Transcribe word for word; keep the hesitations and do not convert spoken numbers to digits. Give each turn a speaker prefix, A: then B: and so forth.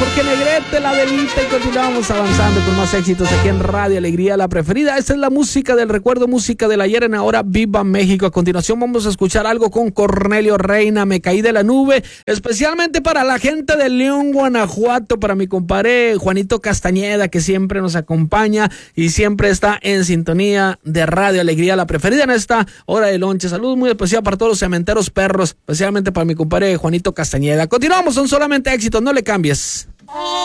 A: Jorge Negrete, La Delita, y continuamos avanzando con más éxitos aquí en Radio Alegría, la preferida. Esta es la música del recuerdo, música del ayer en ahora. Viva México. A continuación vamos a escuchar algo con Cornelio Reina, Me caí de la nube, especialmente para la gente de León, Guanajuato, para mi compadre Juanito Castañeda, que siempre nos acompaña y siempre está en sintonía de Radio Alegría, la preferida en esta hora de lonche. Saludos muy especial para todos los cementeros perros, especialmente para mi compadre Juanito Castañeda. Continuamos, son solamente éxitos, no le cambies.